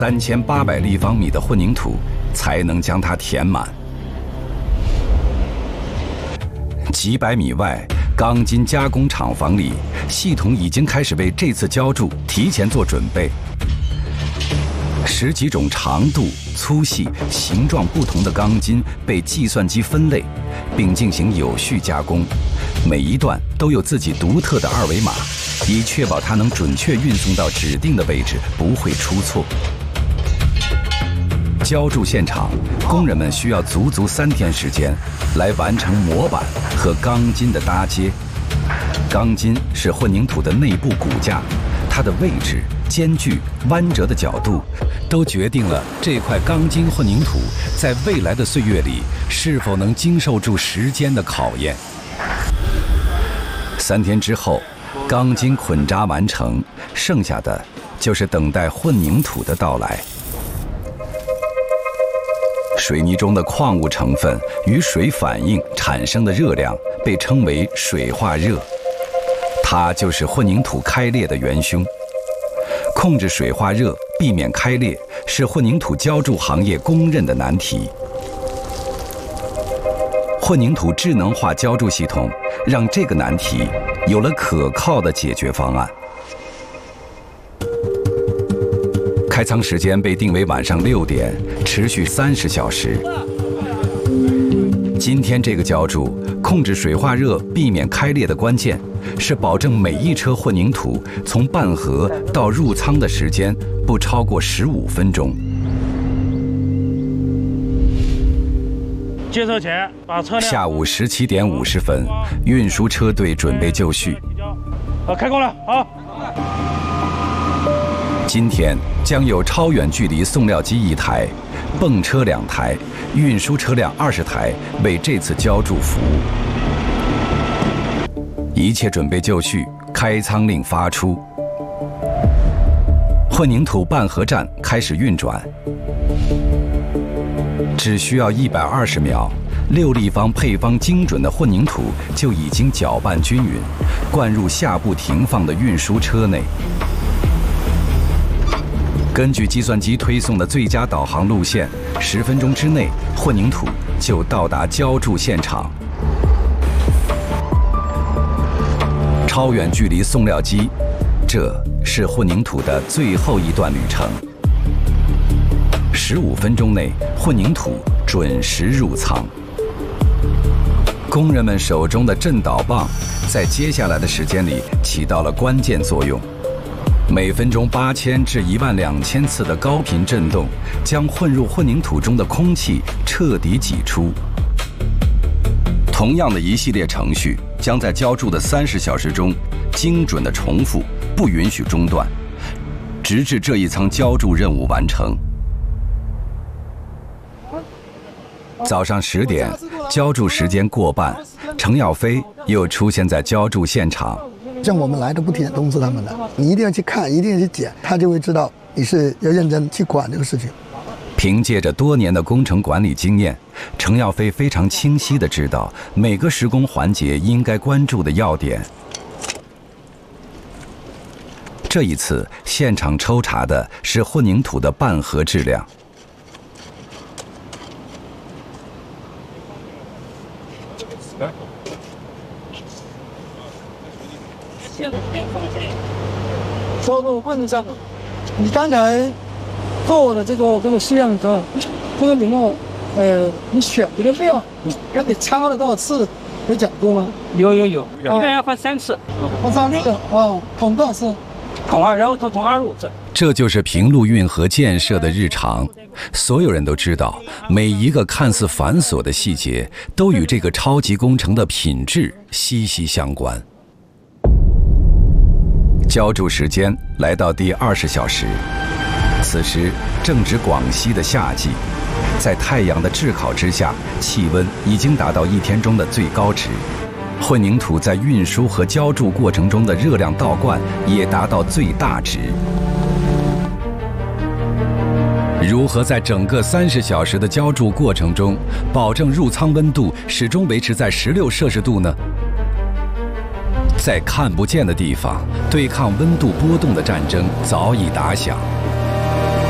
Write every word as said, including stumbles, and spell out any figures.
三千八百立方米的混凝土才能将它填满。几百米外，钢筋加工厂房里，系统已经开始为这次浇筑提前做准备。十几种长度、粗细、形状不同的钢筋被计算机分类，并进行有序加工。每一段都有自己独特的二维码，以确保它能准确运送到指定的位置，不会出错。浇筑现场，工人们需要足足三天时间来完成模板和钢筋的搭接。钢筋是混凝土的内部骨架，它的位置、间距、弯折的角度，都决定了这块钢筋混凝土在未来的岁月里是否能经受住时间的考验。三天之后，钢筋捆扎完成，剩下的就是等待混凝土的到来。水泥中的矿物成分与水反应产生的热量被称为水化热，它就是混凝土开裂的元凶。控制水化热，避免开裂，是混凝土浇筑行业公认的难题。混凝土智能化浇筑系统让这个难题有了可靠的解决方案。开仓时间被定为晚上六点，持续三十小时。今天这个浇筑控制水化热、避免开裂的关键，是保证每一车混凝土从拌合到入仓的时间不超过十五分钟。 接车前把车辆。 下午十七点五十分，运输车队准备就绪。 好，开工了，好。 今天将有超远距离送料机一台，泵车两台，运输车辆二十台为这次浇筑服务。一切准备就绪，开仓令发出。混凝土拌合站开始运转，只需要一百二十秒，六立方配方精准的混凝土就已经搅拌均匀，灌入下部停放的运输车内。根据计算机推送的最佳导航路线，十分钟之内，混凝土就到达浇筑现场。超远距离送料机，这是混凝土的最后一段旅程。十五分钟内，混凝土准时入仓。工人们手中的震导棒，在接下来的时间里起到了关键作用。每分钟八千至一万两千次的高频振动，将混入混凝土中的空气彻底挤出。同样的一系列程序将在浇筑的三十小时中精准地重复，不允许中断，直至这一层浇筑任务完成。早上十点，浇筑时间过半，程耀飞又出现在浇筑现场。 像我们来的不提前通知他们的，你一定要去看，一定要去检，他就会知道你是要认真去管这个事情。 凭借着多年的工程管理经验，程耀飞非常清晰地知道每个施工环节应该关注的要点。这一次，现场抽查的是混凝土的拌合质量。 说个问题上，你刚才做的这个这个试样的时候，这个名目，呃，你选这个料，让你敲了多少次，有讲过吗？ 有有有，一般要换三次。 换三次哦，捅多少次？ 捅二，然后捅捅二十五次。 这就是平陆运河建设的日常，所有人都知道，每一个看似繁琐的细节，都与这个超级工程的品质息息相关。浇筑时间来到第二十小时，此时正值广西的夏季，在太阳的炙烤之下，气温已经达到一天中的最高值。混凝土在运输和浇筑过程中的热量倒灌也达到最大值。如何在整个三十小时的浇筑过程中，保证入仓温度始终维持在十六摄氏度呢？在看不见的地方，对抗温度波动的战争早已打响。